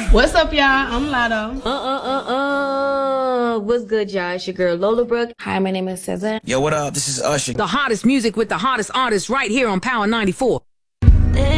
What's up, y'all? I'm Lotto. What's good, y'all? It's your girl Lola Brooke. Hi, my name is Cesar. Yo, what up? This is Usher. The hottest music with the hottest artists right here on Power 94.